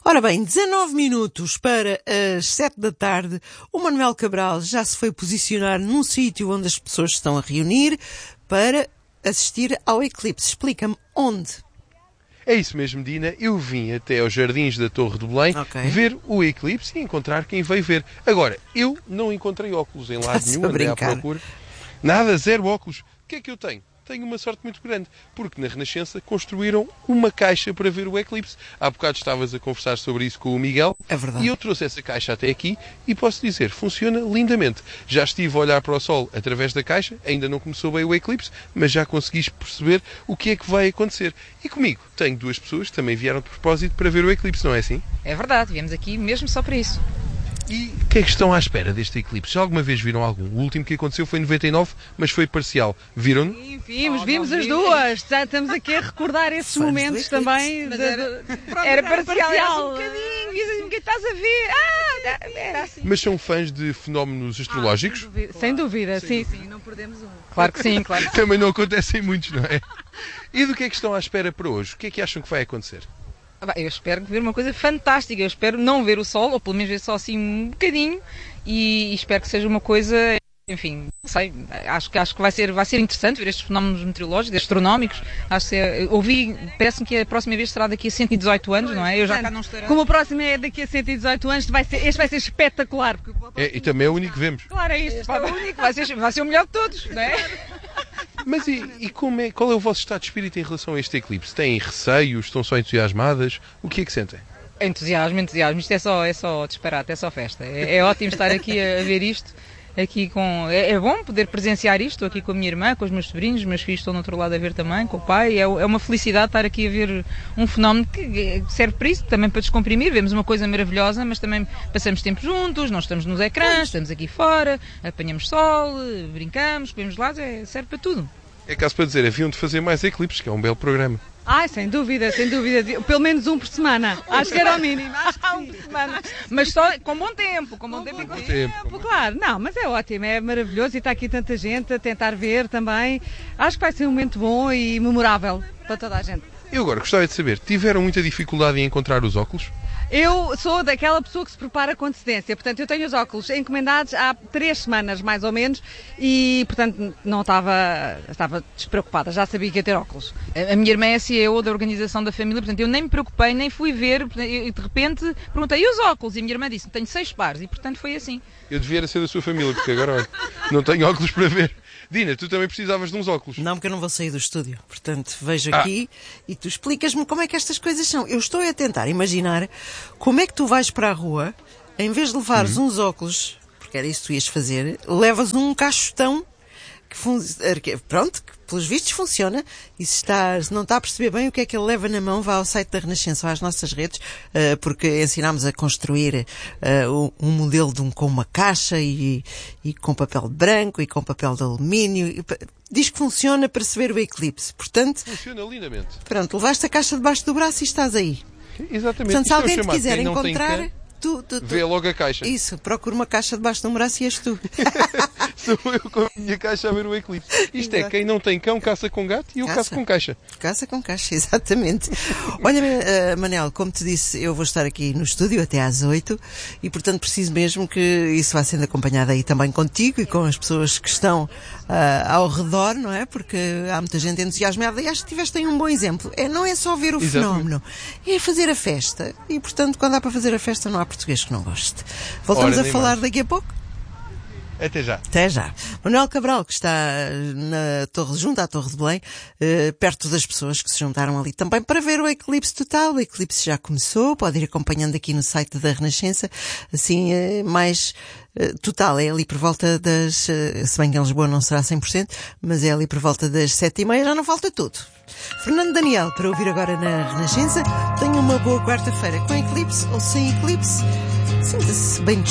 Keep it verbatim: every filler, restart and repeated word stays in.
Ora bem, dezanove minutos para as sete da tarde, o Manuel Cabral já se foi posicionar num sítio onde as pessoas se estão a reunir para assistir ao eclipse. Explica-me onde. É isso mesmo, Dina. Eu vim até aos Jardins da Torre de Belém okay. ver o eclipse e encontrar quem veio ver. Agora, eu não encontrei óculos em lado nenhum, andei à procura. Nada, zero óculos. O que é que eu tenho? Tenho uma sorte muito grande, porque na Renascença construíram uma caixa para ver o eclipse. Há bocado estavas a conversar sobre isso com o Miguel. É verdade. E eu trouxe essa caixa até aqui e posso dizer, funciona lindamente. Já estive a olhar para o Sol através da caixa, ainda não começou bem o eclipse, mas já conseguis perceber o que é que vai acontecer. E comigo tenho duas pessoas que também vieram de propósito para ver o eclipse, não é assim? É verdade, viemos aqui mesmo só para isso. E o que é que estão à espera deste eclipse? Já alguma vez viram algum? O último que aconteceu foi em noventa e nove, mas foi parcial. Viram-no? Sim, vimos, oh, vimos as duas. Já estamos aqui a recordar esses Fãs momentos também. De, era, de, pronto, era parcial. Era parcial. Um bocadinho, o que estás a ver? Ah, era assim. Mas são fãs de fenómenos astrológicos? Ah, sem dúvida, sem dúvida sim, sim. Não perdemos um. Claro que sim, claro. Também não acontecem muitos, não é? E do que é que estão à espera para hoje? O que é que acham que vai acontecer? Eu espero ver uma coisa fantástica, eu espero não ver o sol, ou pelo menos ver só assim um bocadinho, e espero que seja uma coisa, enfim, não sei, acho que, acho que vai, ser, vai ser interessante ver estes fenómenos meteorológicos, astronómicos. Acho que é, ouvi, parece-me que a próxima vez será daqui a cento e dezoito anos, não é? Eu já cá não estarei. Como o próximo é daqui a cento e dezoito anos, vai ser, este vai ser espetacular. É, e também é o único que vemos. Claro, é isso. Este é o único, vai ser, vai ser o melhor de todos, não é? Mas e, e como é, qual é o vosso estado de espírito em relação a este eclipse? Têm receios? Estão só entusiasmadas? O que é que sentem? Entusiasmo, entusiasmo. Isto é só, é só disparate, é só festa. É, é ótimo estar aqui a, a ver isto. Aqui com, é, é bom poder presenciar isto. Estou aqui com a minha irmã, com os meus sobrinhos, os meus filhos estão no outro lado a ver também, com o pai. É, é uma felicidade estar aqui a ver um fenómeno que serve para isso, também para descomprimir. Vemos uma coisa maravilhosa, mas também passamos tempo juntos, não estamos nos ecrãs, estamos aqui fora, apanhamos sol, brincamos, comemos lá, é, serve para tudo. É caso para dizer, haviam de fazer mais eclipses, que é um belo programa. Ai, sem dúvida, sem dúvida. Pelo menos um por semana. Acho que era o mínimo. Acho que um por semana. Mas só com bom tempo. Com bom, com tempo, bom tempo, tempo. tempo. Claro, não, mas é ótimo, é maravilhoso e está aqui tanta gente a tentar ver também. Acho que vai ser um momento bom e memorável para toda a gente. Eu agora gostava de saber, tiveram muita dificuldade em encontrar os óculos? Eu sou daquela pessoa que se prepara com antecedência, portanto eu tenho os óculos encomendados há três semanas mais ou menos e portanto não estava, estava despreocupada, já sabia que ia ter óculos. A minha irmã é C E O da organização da família, portanto eu nem me preocupei, nem fui ver, e de repente perguntei, e os óculos? E a minha irmã disse, tenho seis pares e portanto foi assim. Eu devia ser da sua família, porque agora olha, não tenho óculos para ver. Dina, tu também precisavas de uns óculos. Não, porque eu não vou sair do estúdio. Portanto, vejo aqui ah. e tu explicas-me como é que estas coisas são. Eu estou a tentar imaginar como é que tu vais para a rua, em vez de levares uhum. uns óculos, porque era isso que tu ias fazer, levas um caixotão que, fun... pronto, que pelos vistos funciona, e se, está, se não está a perceber bem o que é que ele leva na mão, vá ao site da Renascença ou às nossas redes, uh, porque ensinámos a construir uh, um modelo de um, com uma caixa e, e com papel branco e com papel de alumínio. E, diz que funciona para se ver o eclipse. Portanto, funciona lindamente. Pronto, levaste a caixa debaixo do braço e estás aí. Exatamente. Portanto, se alguém é te quiser encontrar... Tu, tu, tu. Vê logo a caixa. Isso, procura uma caixa debaixo de um braço e és tu. Sou eu com a minha caixa a ver o eclipse. Isto Exato. É, quem não tem cão caça com gato e eu caça. caço com caixa. Caça com caixa, exatamente. Olha, uh, Manel, como te disse, eu vou estar aqui no estúdio até às oito e, portanto, preciso mesmo que isso vá sendo acompanhado aí também contigo e com as pessoas que estão uh, ao redor, não é? Porque há muita gente entusiasmada e acho que tiveste aí um bom exemplo. É, não é só ver o Exatamente. Fenómeno, é fazer a festa. E, portanto, quando há para fazer a festa, não há português que não goste. Voltamos Ora, a falar mais. Daqui a pouco? Até já. Até já. Manuel Cabral, que está na torre, junto à Torre de Belém, eh, perto das pessoas que se juntaram ali também para ver o eclipse total. O eclipse já começou, pode ir acompanhando aqui no site da Renascença, assim, eh, mais eh, total. É ali por volta das, eh, se bem que em Lisboa não será cem por cento, mas é ali por volta das sete e meia, já não falta tudo. Fernando Daniel, para ouvir agora na Renascença. Tenha uma boa quarta-feira com eclipse ou sem eclipse. Sinta-se bem disposto.